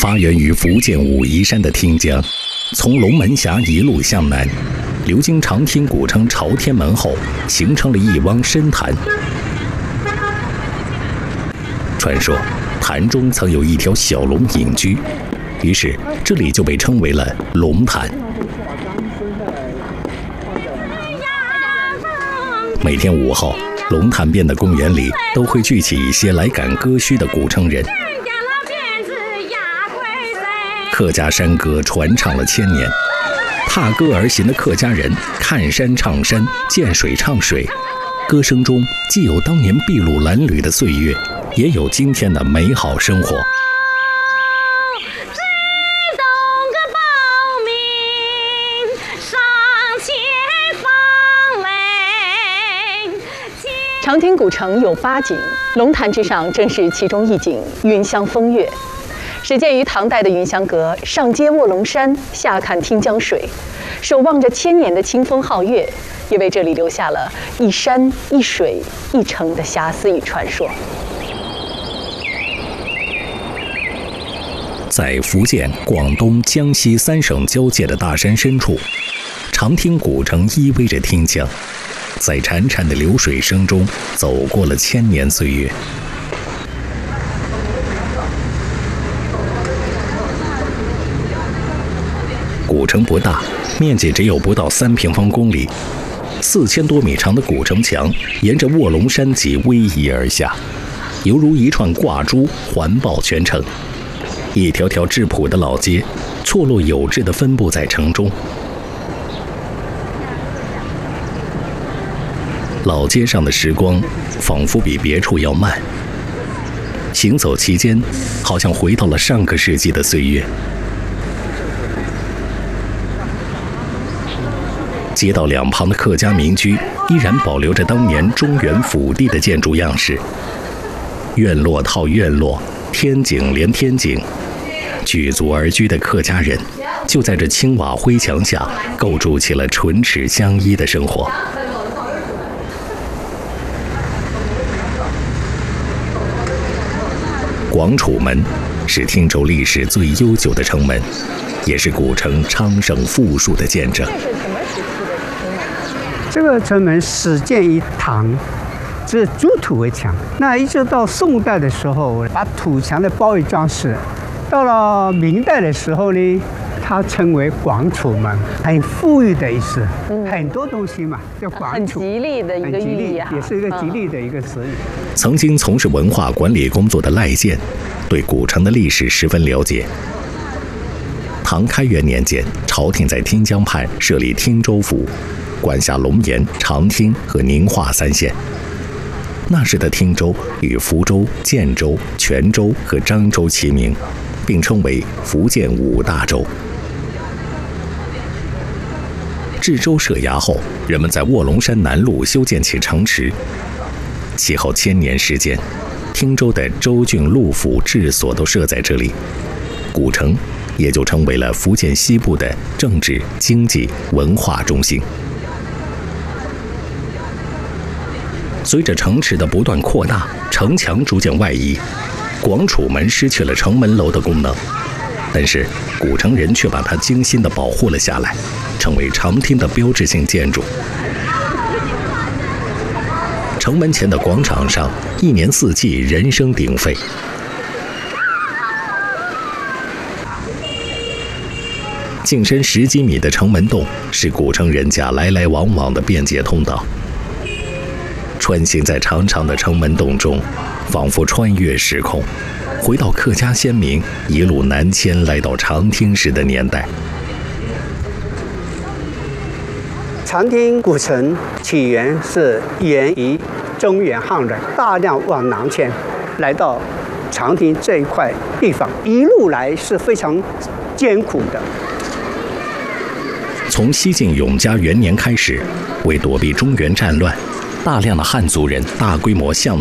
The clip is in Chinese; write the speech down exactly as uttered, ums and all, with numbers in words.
发源于福建武夷山的汀江，从龙门峡一路向南，流经长汀古城朝天门后，形成了一汪深潭。传说潭中曾有一条小龙隐居，于是这里就被称为了龙潭。每天午后，龙潭边的公园里都会聚起一些来赶歌墟的古城人。客家山歌传唱了千年，踏歌而行的客家人看山唱山，见水唱水，歌声中既有当年筚路蓝缕的岁月，也有今天的美好生活。 长汀古城有八景，龙潭之上正是其中一景——云香风月。始建于唐代的云香阁，上接卧龙山，下看汀江水，守望着千年的清风皓月，也为这里留下了一山一水一城的遐思与传说。 在福建、广东、江西三省交界的大山深处，长汀古城依偎着汀江，在潺潺的流水声中走过了千年岁月。古城不大，面积只有不到三平方公里，四千多米长的古城墙沿着卧龙山脊逶迤而下，犹如一串挂珠环抱全城。一条条质朴的老街，错落有致地分布在城中。老街上的时光仿佛比别处要慢，行走期间好像回到了上个世纪的岁月。街道两旁的客家民居依然保留着当年中原府地的建筑样式，院落套院落，天井连天井，举足而居的客家人就在这青瓦灰墙下构筑起了唇齿相依的生活。广楚门是汀州历史最悠久的城门，也是古城昌盛富庶的见证。 这个城门始建于唐，是筑土为墙。那一直到宋代的时候，把土墙的包围装饰。到了明代的时候呢，它称为广楚门，很富裕的意思，嗯、很多东西嘛，叫广楚， 很吉利的一个寓意啊， 也是一个吉利的一个词语。 嗯、曾经从事文化管理工作的赖建，对古城的历史十分了解。唐开元年间，朝廷在汀江畔设立汀州府，管辖龙岩、长汀和宁化三县。那时的汀州与福州、建州、泉州和漳州齐名，并称为福建五大州。治州设衙后，人们在卧龙山南麓修建起城池。其后千年时间，汀州的州郡路府治所都设在这里，古城也就成为了福建西部的政治、经济、文化中心。随着城池的不断扩大，城墙逐渐外移，广楚门失去了城门楼的功能，但是古城人却把它精心地保护了下来，成为长汀的标志性建筑。城门前的广场上，一年四季人声鼎沸。进深十几米的城门洞是古城人家来来往往的便捷通道。穿行在长长的城门洞中，仿佛穿越时空，回到客家先民一路南迁来到长汀时的年代。 长汀古城起源是源于中原汉人大量往南迁，来到长汀这一块地方，一路来是非常艰苦的。 从西晋永嘉元年开始，为躲避中原战乱，大量的汉族人大规模向